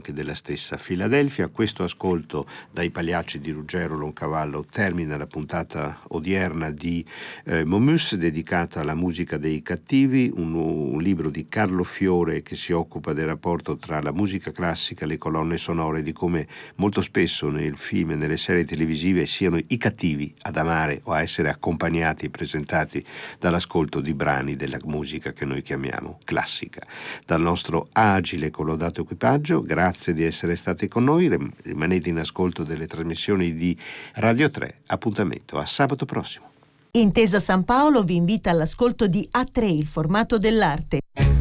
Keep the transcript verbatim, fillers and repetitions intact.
anche della stessa Filadelfia. Questo ascolto dai Pagliacci di Ruggero Roncavallo termina la puntata odierna di eh, Momus, dedicata alla musica dei cattivi, un, un libro di Carlo Fiore che si occupa del rapporto tra la musica classica e le colonne sonore, di come molto spesso nel film e nelle serie televisive siano i cattivi ad amare o a essere accompagnati e presentati dall'ascolto di brani della musica che noi chiamiamo classica. Dal nostro agile e collaudate equipaggio, grazie di essere stati con noi, rimanete in ascolto delle trasmissioni di Radio tre. Appuntamento a sabato prossimo. Intesa San Paolo vi invita all'ascolto di A tre, il formato dell'arte.